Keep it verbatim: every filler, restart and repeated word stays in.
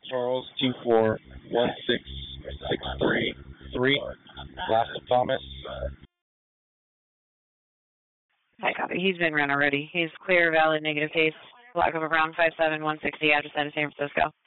Charles, two four one six six three three. Last of Thomas. Hi, copy. He's been run already. He's clear, valid, negative case. Block of around five seven one sixty, address out of San Francisco.